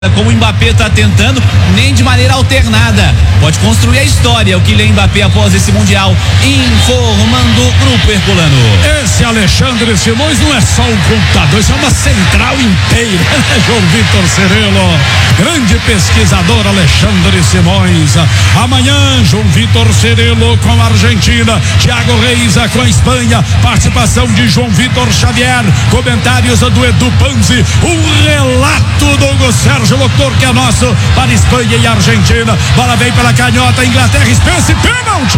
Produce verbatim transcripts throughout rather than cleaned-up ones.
como o Mbappé está tentando, nem de maneira alternada. Pode construir a história, o Kylian Mbappé após esse Mundial, informando o Grupo Herculano. Esse Alexandre Simões não é só um computador, isso é uma central inteira. João Vitor Cerello, grande pesquisador Alexandre Simões. Amanhã, João Vitor Cerello com a Argentina, Thiago Reis com a Espanha, participação de João Vitor Xavier, comentários do Edu Panzi, um relato do Hugo Sérgio Locutor, que é nosso, para Espanha e Argentina. Bola vem pela canhota, Inglaterra, Spence, pênalti!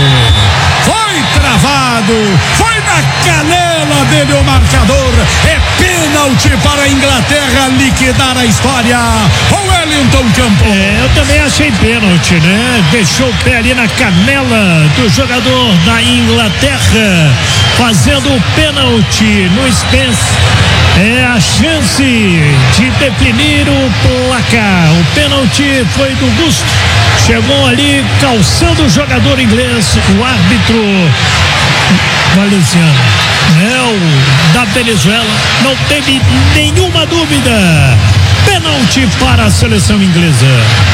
Foi travado, foi na canela dele o marcador, é pênalti para a Inglaterra liquidar a história. O Wellington Campos. É, eu também achei pênalti, né? Deixou o pé ali na canela do jogador da Inglaterra, fazendo o pênalti no Spence. É a chance de definir o placar. O pênalti foi do Gusto. Chegou ali calçando o jogador inglês, o árbitro Valenciano, é o da Venezuela, não teve nenhuma dúvida. Pênalti para a seleção inglesa.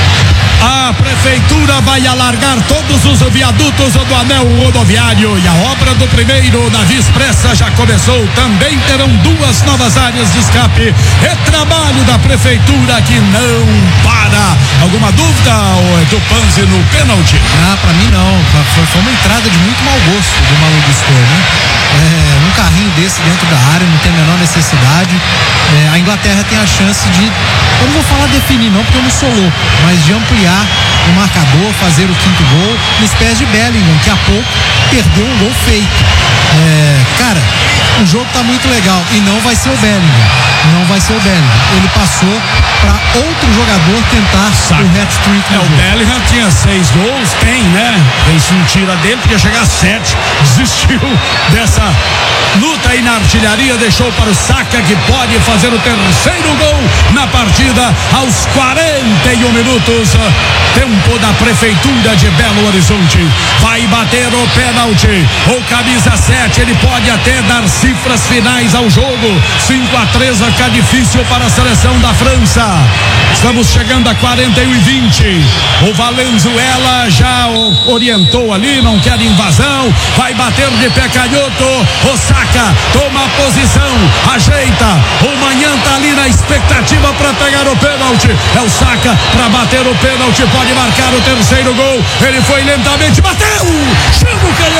A prefeitura vai alargar todos os viadutos do anel rodoviário e a obra do primeiro navio expressa já começou. Também terão duas novas áreas de escape. É trabalho da prefeitura que não para. Alguma dúvida, Edu Panzi, no pênalti? Ah, pra mim não. Foi, foi uma entrada de muito mau gosto do Malu Gusto, né? É, um carrinho desse dentro da área não tem a menor necessidade. É, a Inglaterra tem a chance de, eu não vou falar definir não, porque eu não sou louco, mas de ampliar o marcador, fazer o quinto gol nos pés de Bellingham, que há pouco perdeu um gol feito. É, cara, o jogo tá muito legal e não vai ser o Bellingham, não vai ser o Bellingham. Ele passou para outro jogador tentar Saca. o hat-trick. É, o jogo. Bellingham tinha seis gols, tem, né? Fez um tira dele, podia chegar a sete, desistiu dessa luta aí na artilharia, deixou para o Saka, que pode fazer o terceiro gol na partida aos quarenta e um minutos. Tempo da prefeitura de Belo Horizonte. Vai bater o pênalti. O camisa sete, ele pode até dar cifras finais ao jogo. cinco a três fica difícil para a seleção da França. Estamos chegando a quarenta e um e vinte. O Valenzuela já orientou ali, não quer invasão. Vai bater de pé canhoto. O Saka toma a posição, ajeita. O Manhã tá ali na expectativa para pegar o pênalti. É o Saka para bater o pênalti, pode marcar o terceiro gol. Ele foi lentamente, bateu! Chama o canhão!